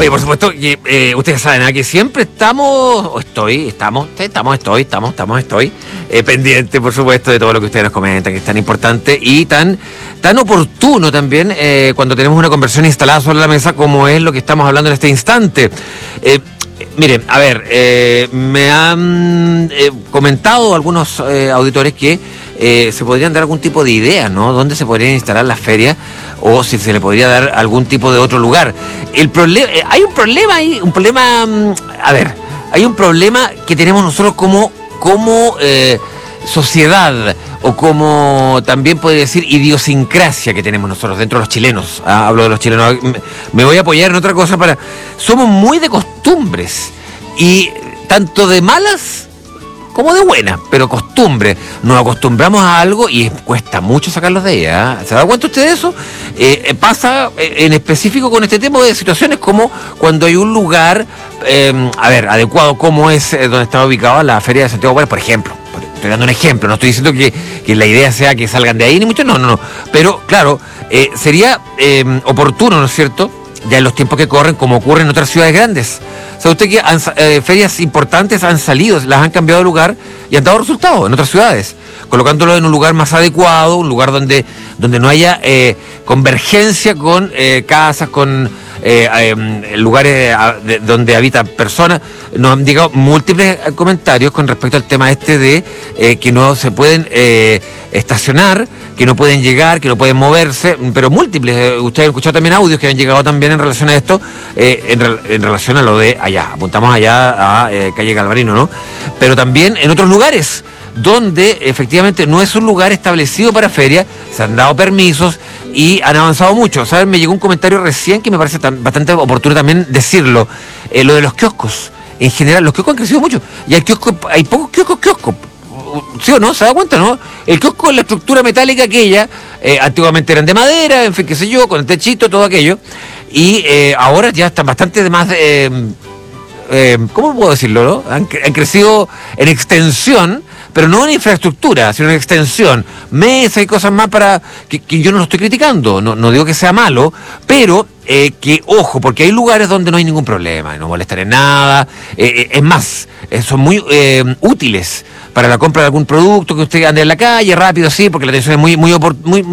Oye, por supuesto que ustedes saben, que siempre estoy pendiente, por supuesto, de todo lo que ustedes nos comentan, que es tan importante y tan oportuno también cuando tenemos una conversación instalada sobre la mesa, como es lo que estamos hablando en este instante. Miren, a ver, me han comentado algunos auditores que se podrían dar algún tipo de idea, ¿no? ¿Dónde se podrían instalar las ferias? O si se le podría dar algún tipo de otro lugar. El problema, hay un problema ahí, hay un problema que tenemos nosotros como sociedad, o como también puede decir idiosincrasia que tenemos nosotros dentro de los chilenos. Hablo de los chilenos, me voy a apoyar en otra cosa somos muy de costumbres, y tanto de malas como de buenas, pero costumbre. Nos acostumbramos a algo y cuesta mucho sacarlos de ella. ¿Se da cuenta usted de eso? Pasa en específico con este tipo de situaciones, como cuando hay un lugar adecuado, como es donde está ubicada la Feria de Santiago Pérez, por ejemplo. Estoy dando un ejemplo, no estoy diciendo que la idea sea que salgan de ahí, ni mucho, no. Pero claro, sería oportuno, ¿no es cierto?, ya en los tiempos que corren, como ocurre en otras ciudades grandes. ¿Sabe usted que ferias importantes han salido, las han cambiado de lugar y han dado resultados en otras ciudades, colocándolo en un lugar más adecuado, un lugar donde no haya convergencia con casas, con lugares donde habitan personas? Nos han llegado múltiples comentarios con respecto al tema de que no se pueden estacionar, que no pueden llegar, que no pueden moverse, pero múltiples. Ustedes han escuchado también audios que han llegado también en relación a esto, en relación a lo de allá. Apuntamos allá a calle Galvarino, ¿no? Pero también en otros lugares donde efectivamente no es un lugar establecido para feria, se han dado permisos y han avanzado mucho. ¿Saben? Me llegó un comentario recién que me parece bastante oportuno también decirlo. Lo de los kioscos. En general, los kioscos han crecido mucho. Y hay pocos kioscos. ¿Sí o no? ¿Se da cuenta, no? El kiosco es la estructura metálica aquella, antiguamente eran de madera, en fin, qué sé yo, con el techito, todo aquello. Y ahora ya están bastante de más... ¿cómo puedo decirlo, no? Han crecido en extensión, pero no en infraestructura, sino en extensión. Mesas y cosas más que yo no lo estoy criticando, no digo que sea malo, pero que, ojo, porque hay lugares donde no hay ningún problema, no molestan en nada, es más, son muy útiles para la compra de algún producto, que usted ande en la calle rápido, sí, porque la atención es muy